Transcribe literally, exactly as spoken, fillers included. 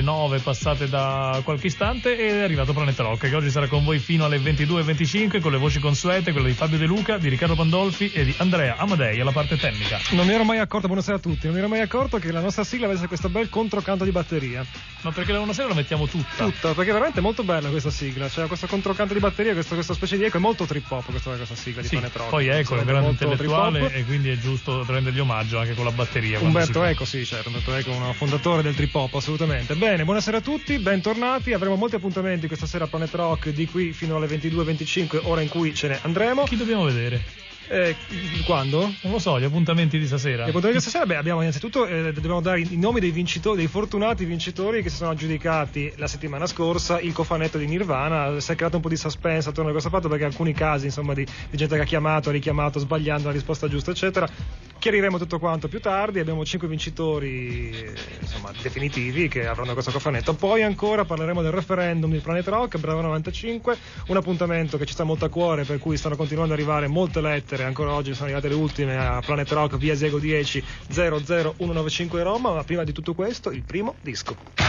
nove passate da qualche istante ed è arrivato Planet Rock, che oggi sarà con voi fino alle ventidue e venticinque con le voci consuete, quelle di Fabio De Luca, di Riccardo Pandolfi e di Andrea Amadei alla parte tecnica. Non mi ero mai accorto, buonasera a tutti, non mi ero mai accorto che la nostra sigla avesse questo bel controcanto di batteria. Ma perché la buonasera la mettiamo tutta? Tutta, perché è veramente molto bella questa sigla, cioè questo controcanto di batteria, questo, questa specie di eco, è molto trip hop questa, questa sigla di sì, Planet Rock. Poi Eco è un grande intellettuale e quindi è giusto rendergli omaggio anche con la batteria. Umberto Eco, sì, certo, Umberto Eco è un fondatore del trip hop, assolutamente. Bene, buonasera a tutti, bentornati, avremo molti appuntamenti questa sera a Planet Rock, di qui fino alle ventidue e venticinque, ora in cui ce ne andremo. Chi dobbiamo vedere? Eh, quando? Non lo so, gli appuntamenti di stasera. Gli appuntamenti di stasera, beh, abbiamo innanzitutto eh, dobbiamo dare i nomi dei vincitori, dei fortunati vincitori che si sono aggiudicati la settimana scorsa il cofanetto di Nirvana. Si è creato un po' di suspense attorno a questo fatto perché alcuni casi, insomma, di, di gente che ha chiamato, ha richiamato sbagliando la risposta giusta, eccetera. Chiariremo tutto quanto più tardi. Abbiamo cinque vincitori, insomma, definitivi che avranno questo cofanetto. Poi ancora parleremo del referendum di Planet Rock, Bravo novantacinque, un appuntamento che ci sta molto a cuore, per cui stanno continuando ad arrivare molte lettere. Ancora oggi sono arrivate le ultime a Planet Rock, via Siego dieci zero zero uno nove cinque Roma. Ma prima di tutto questo, il primo disco.